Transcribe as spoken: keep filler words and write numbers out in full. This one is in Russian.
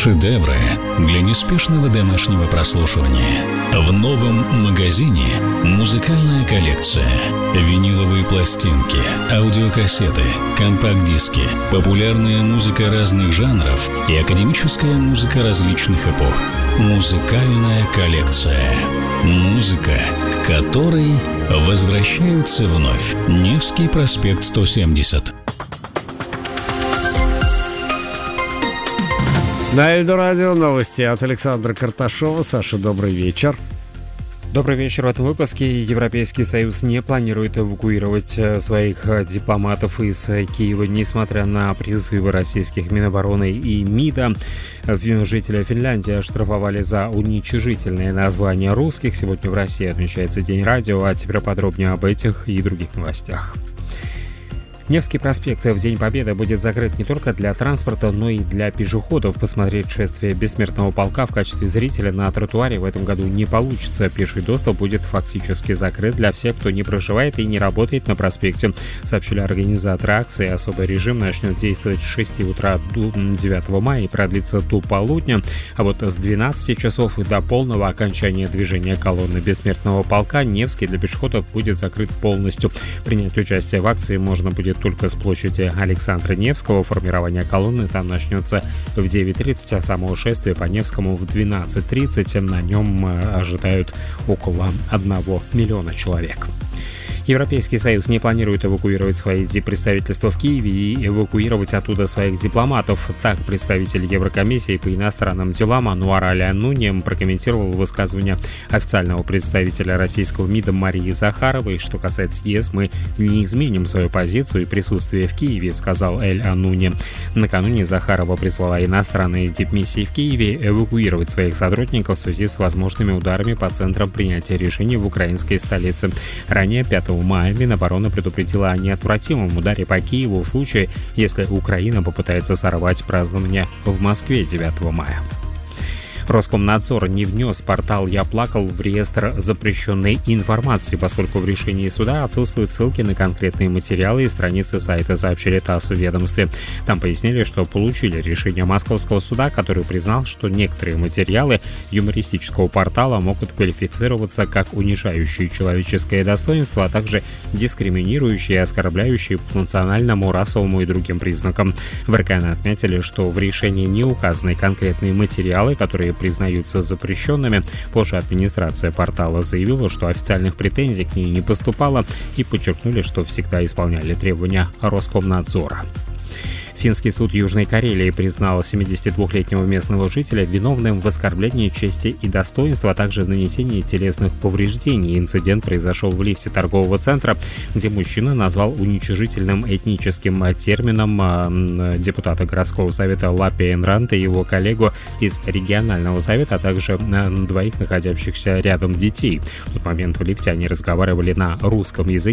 Шедевры для неспешного домашнего прослушивания. В новом магазине музыкальная коллекция. Виниловые пластинки, аудиокассеты, компакт-диски, популярная музыка разных жанров и академическая музыка различных эпох. Музыкальная коллекция. Музыка, к которой возвращаются вновь. Невский проспект сто семьдесят. На Эльдорадио новости от Александра Карташова. Саша, добрый вечер. Добрый вечер. В этом выпуске Европейский Союз не планирует эвакуировать своих дипломатов из Киева, несмотря на призывы российских Минобороны и МИДа. Жителя Финляндии оштрафовали за уничижительное название русских. Сегодня в России отмечается День радио, а теперь подробнее об этих и других новостях. Невский проспект в День Победы будет закрыт не только для транспорта, но и для пешеходов. Посмотреть шествие Бессмертного полка в качестве зрителя на тротуаре в этом году не получится. Пеший доступ будет фактически закрыт для всех, кто не проживает и не работает на проспекте, сообщили организаторы акции. Особый режим начнет действовать с шести утра до девятого мая и продлится до полудня. А вот с двенадцати часов и до полного окончания движения колонны Бессмертного полка Невский для пешеходов будет закрыт полностью. Принять участие в акции можно будет только с площади Александра Невского. Формирование колонны там начнется в девять тридцать, а само шествие по Невскому в двенадцать тридцать. На нем ожидают около одного миллиона человек. Европейский Союз не планирует эвакуировать свои представительства в Киеве и эвакуировать оттуда своих дипломатов. Так представитель Еврокомиссии по иностранным делам Ануар Аль-Ануни прокомментировал высказывание официального представителя российского МИДа Марии Захаровой. Что касается ЕС, мы не изменим свою позицию и присутствие в Киеве, сказал Аль-Ануни. Накануне Захарова призвала иностранные дипмиссии в Киеве эвакуировать своих сотрудников в связи с возможными ударами по центрам принятия решений в украинской столице. Ранее, пятого мая, Минобороны предупредила о неотвратимом ударе по Киеву в случае, если Украина попытается сорвать празднование в Москве девятого мая. Роскомнадзор не внес портал «Я плакал» в реестр запрещенной информации, поскольку в решении суда отсутствуют ссылки на конкретные материалы и страницы сайта, сообщили ТАСС в ведомстве. Там пояснили, что получили решение Московского суда, который признал, что некоторые материалы юмористического портала могут квалифицироваться как унижающие человеческое достоинство, а также дискриминирующие и оскорбляющие по национальному, расовому и другим признакам. В РКН отметили, что в решении не указаны конкретные материалы, которые признаются запрещенными. Позже администрация портала заявила, что официальных претензий к ней не поступало, и подчеркнули, что всегда исполняли требования Роскомнадзора. Финский суд Южной Карелии признал семидесятидвухлетнего местного жителя виновным в оскорблении чести и достоинства, а также в нанесении телесных повреждений. Инцидент произошел в лифте торгового центра, где мужчина назвал уничижительным этническим термином депутата городского совета Лапи Энранта и его коллегу из регионального совета, а также двоих находящихся рядом детей. В тот момент в лифте они разговаривали на русском языке.